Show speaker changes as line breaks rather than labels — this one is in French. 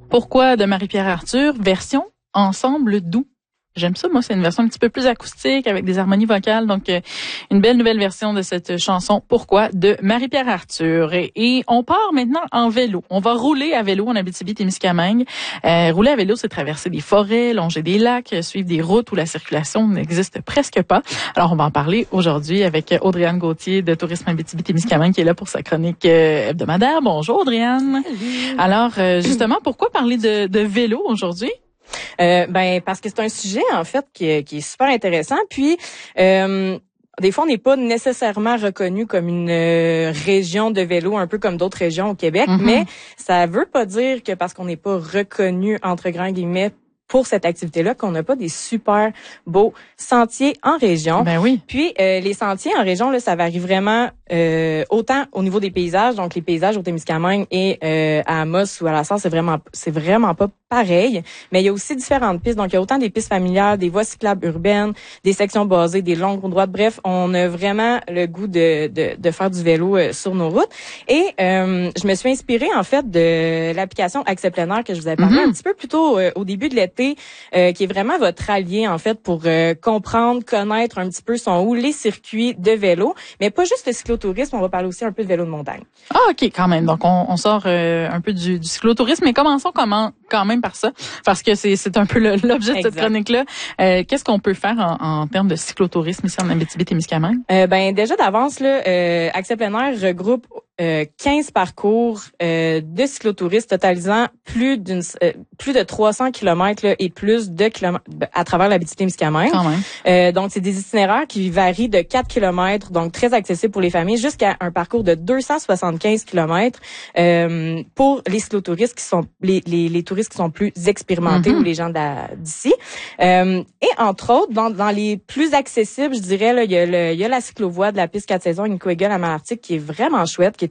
Pourquoi de Marie-Pierre Arthur, version Ensemble doux. J'aime ça, moi, c'est une version un petit peu plus acoustique avec des harmonies vocales. Donc, une belle nouvelle version de cette chanson Pourquoi de Marie-Pierre Arthur. Et on part maintenant en vélo. On va rouler à vélo en Abitibi-Témiscamingue. Rouler à vélo, c'est traverser des forêts, longer des lacs, suivre des routes où la circulation n'existe presque pas. Alors, on va en parler aujourd'hui avec Audrey-Anne Gauthier de Tourisme Abitibi-Témiscamingue qui est là pour sa chronique hebdomadaire. Bonjour, Audrey-Anne.
Salut.
Alors, justement, pourquoi parler de vélo aujourd'hui?
Parce que c'est un sujet en fait qui est super intéressant. Puis des fois, on n'est pas nécessairement reconnu comme une région de vélo, un peu comme d'autres régions au Québec, mais ça veut pas dire que parce qu'on n'est pas reconnu entre grands guillemets pour cette activité-là, qu'on n'a pas des super beaux sentiers en région.
Ben oui.
Puis les sentiers en région, là, ça varie vraiment autant au niveau des paysages, donc les paysages au Témiscamingue et à Amos ou à la Sarre, c'est vraiment pas pareil. Mais il y a aussi différentes pistes. Donc il y a autant des pistes familiales, des voies cyclables urbaines, des sections basées, des longues routes droites. Bref, on a vraiment le goût de faire du vélo sur nos routes. Et je me suis inspirée en fait de l'application Accès Plein Air que je vous avais parlé un petit peu plus tôt au début de l'été. Qui est vraiment votre allié en fait pour comprendre, connaître un petit peu sont où les circuits de vélo, mais pas juste le cyclotourisme, on va parler aussi un peu de vélo de montagne.
Ah ok, quand même. Donc on sort un peu du cyclotourisme, mais commençons quand même par ça, parce que c'est un peu l'objet de cette chronique-là. Qu'est-ce qu'on peut faire en termes de cyclotourisme ici en Abitibi-Témiscamingue?
Déjà d'avance là, Accès Plein Air regroupe 15 parcours de cyclotouristes totalisant plus de 300 kilomètres et plus de kilomètres à travers l'Abitibi-Témiscamingue. Donc c'est des itinéraires qui varient de 4 kilomètres, donc très accessibles pour les familles, jusqu'à un parcours de 275 kilomètres pour les cyclotouristes qui sont les touristes qui sont plus expérimentés ou les gens d'ici. Et entre autres, dans les plus accessibles, je dirais là, il y a la cyclovoie de la piste 4 saisons Nicoégal à Malartic qui est vraiment chouette, qui est